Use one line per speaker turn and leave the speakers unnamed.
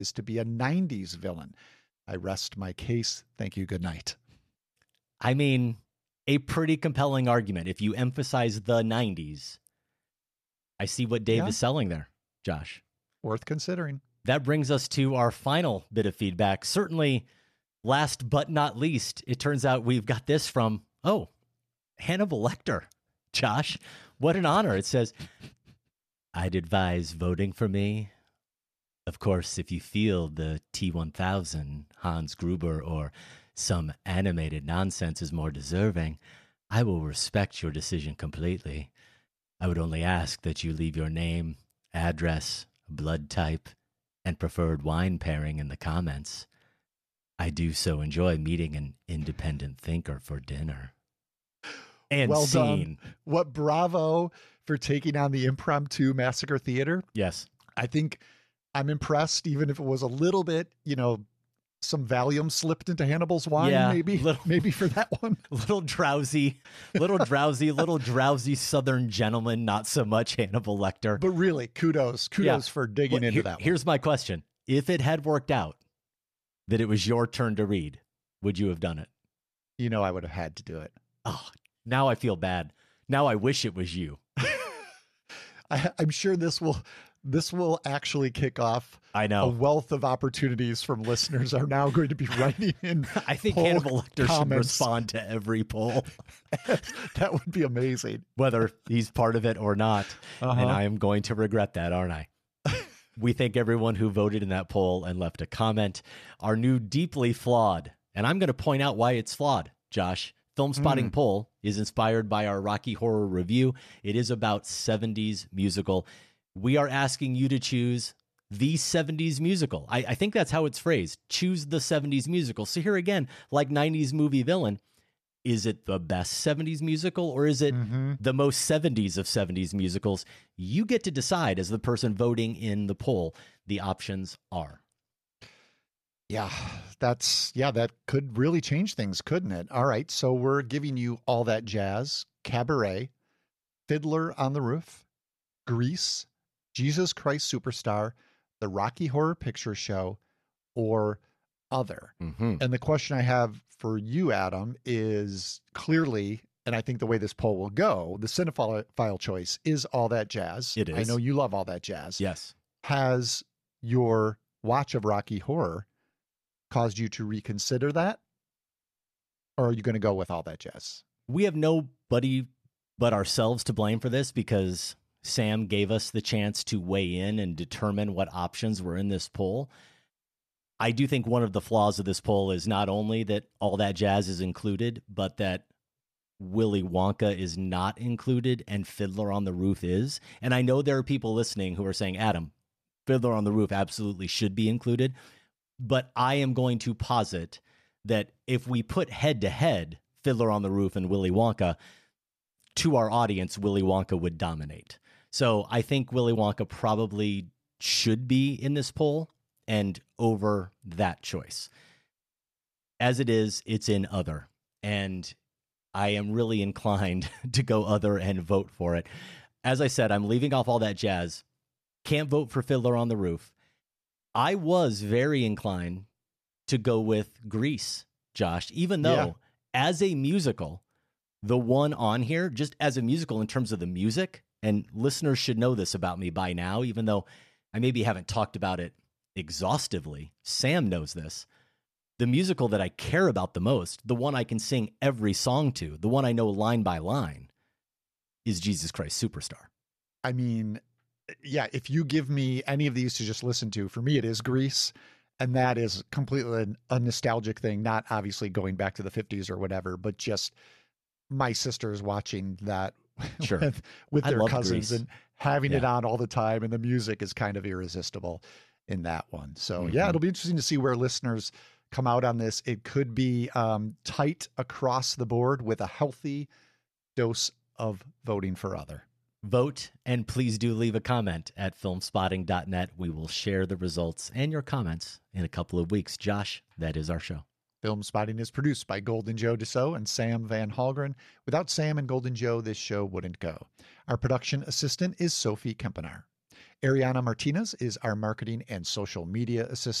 is to be a 90s villain. I rest my case. Thank you. Good night.
I mean, a pretty compelling argument. If you emphasize the 90s, I see what Dave is selling there, Josh.
Worth considering.
That brings us to our final bit of feedback. Certainly, last but not least, it turns out we've got this from, Hannibal Lecter. Josh, what an honor. It says, I'd advise voting for me. Of course, if you feel the T-1000, Hans Gruber, or some animated nonsense is more deserving, I will respect your decision completely. I would only ask that you leave your name, address, blood type, and preferred wine pairing in the comments. I do so enjoy meeting an independent thinker for dinner. And
well
scene.
Done. What bravo for taking on the Impromptu Massacre Theater.
Yes.
I think I'm impressed, even if it was a little bit, some Valium slipped into Hannibal's wine, maybe for that one.
Little drowsy Southern gentleman, not so much Hannibal Lecter.
But really, kudos for digging into that one.
Here's my question. If it had worked out that it was your turn to read, would you have done it?
I would have had to do it.
Oh, now I feel bad. Now I wish it was you.
I'm sure this will actually kick off.
I know.
A wealth of opportunities from listeners are now going to be writing in.
I think Hannibal Lecter should respond to every poll.
That would be amazing.
Whether he's part of it or not.
Uh-huh.
And I am going to regret that, aren't I? We thank everyone who voted in that poll and left a comment. Our new deeply flawed, and I'm going to point out why it's flawed, Josh. Film Spotting poll is inspired by our Rocky Horror review. It is about 70s musical. We are asking you to choose the 70s musical. I think that's how it's phrased. Choose the 70s musical. So here again, like 90s movie villain, is it the best 70s musical or is it the most 70s of 70s musicals? You get to decide as the person voting in the poll. The options are.
Yeah, that could really change things, couldn't it? All right, so we're giving you All That Jazz, Cabaret, Fiddler on the Roof, Grease, Jesus Christ Superstar, The Rocky Horror Picture Show, or Other. And the question I have for you, Adam, is clearly, and I think the way this poll will go, the cinephile choice is All That Jazz.
It is.
I know you love All That Jazz.
Yes.
Has your watch of Rocky Horror caused you to reconsider that? Or are you going to go with All That Jazz?
We have nobody but ourselves to blame for this because Sam gave us the chance to weigh in and determine what options were in this poll. I do think one of the flaws of this poll is not only that All That Jazz is included, but that Willy Wonka is not included and Fiddler on the Roof is. And I know there are people listening who are saying, Adam, Fiddler on the Roof absolutely should be included. But I am going to posit that if we put head-to-head Fiddler on the Roof and Willy Wonka, to our audience, Willy Wonka would dominate. So I think Willy Wonka probably should be in this poll and over that choice. As it is, it's in Other. And I am really inclined to go Other and vote for it. As I said, I'm leaving off All That Jazz. Can't vote for Fiddler on the Roof. I was very inclined to go with Grease, Josh, even though as a musical, the one on here, just as a musical in terms of the music, and listeners should know this about me by now, even though I maybe haven't talked about it exhaustively. Sam knows this. The musical that I care about the most, the one I can sing every song to, the one I know line by line, is Jesus Christ Superstar.
I mean, yeah, if you give me any of these to just listen to, for me, it is Grease. And that is completely a nostalgic thing, not obviously going back to the 50s or whatever, but just my sisters watching that with their cousins Grease. And having it on all the time. And the music is kind of irresistible in that one. So it'll be interesting to see where listeners come out on this. It could be tight across the board with a healthy dose of voting for Other.
Vote, and please do leave a comment at filmspotting.net. We will share the results and your comments in a couple of weeks. Josh, that is our show.
Film Spotting is produced by Golden Joe Dassault and Sam Van Halgren. Without Sam and Golden Joe, this show wouldn't go. Our production assistant is Sophie Kempenaar. Ariana Martinez is our marketing and social media assistant.